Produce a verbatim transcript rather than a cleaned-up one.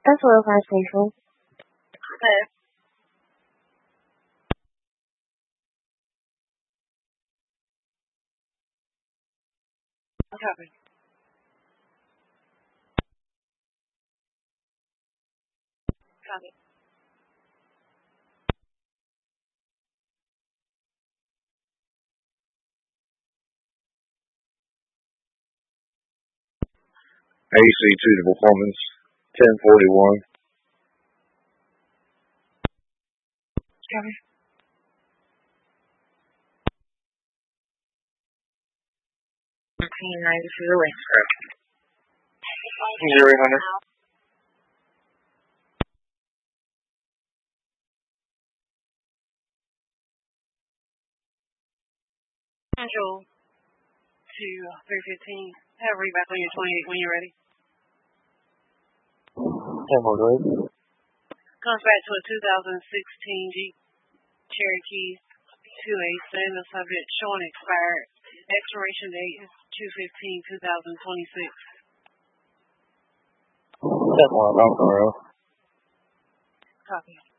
That's one of our Central. Okay. Copy. Copy. A C two to Performance, ten forty-one. Copy. Thirteen ninety for the Westbrook. Zero eight hundred. Central to three fifteen. Have read back on your twenty-eight when you're ready. ten forty-eight. Comes back to a two thousand sixteen Jeep Cherokee two A stainless subject showing expired. Expiration date is two fifteen two thousand twenty-six. ten one. Copy.